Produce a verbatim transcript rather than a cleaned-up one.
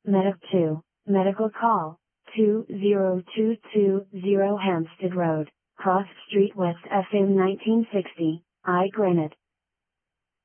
Medic two, medical call, two zero two two zero Hampstead Road, Cross Street West F M nineteen sixty, I Granite.